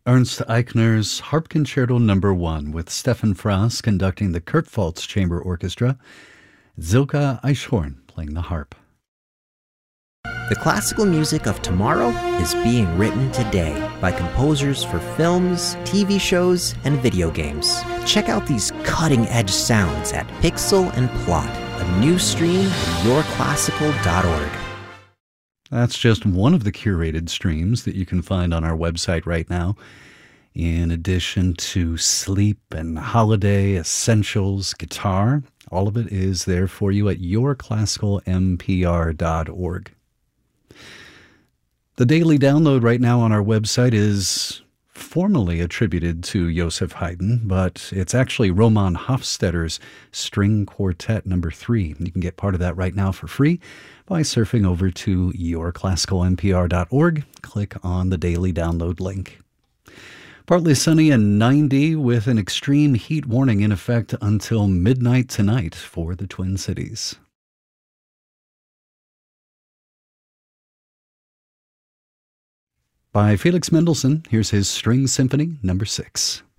Ernst Eichner's Harp Concerto No. 1 with Stefan Frass conducting the Kurpfalz Chamber Orchestra, Silke Eichhorn playing the harp. The classical music of tomorrow is being written today by composers for films, TV shows, and video games. Check out these cutting-edge sounds at Pixel and Plot, a new stream at yourclassical.org. That's just one of the curated streams that you can find on our website right now. In addition to sleep and holiday essentials, guitar, all of it is there for you at yourclassicalmpr.org. The daily download right now on our website is formally attributed to Joseph Haydn, but it's actually Roman Hofstadter's String Quartet No. 3. You can get part of that right now for free by surfing over to yourclassicalmpr.org. Click on the daily download link. Partly sunny and 90 with an extreme heat warning in effect until midnight tonight for the Twin Cities. By Felix Mendelssohn, here's his String Symphony No. 6.